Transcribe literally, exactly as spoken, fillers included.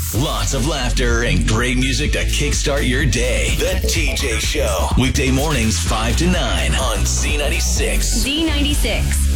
Lots of laughter and great music to kickstart your day. The T J Show. Weekday mornings five to nine on Z ninety-six. Z ninety-six.